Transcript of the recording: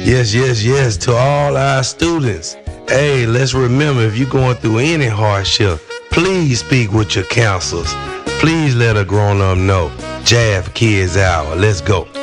Yes, yes, yes. To all our students, hey, let's remember if you're going through any hardship, please speak with your counselors. Please let a grown-up know. JAV Kids Hour. Let's go.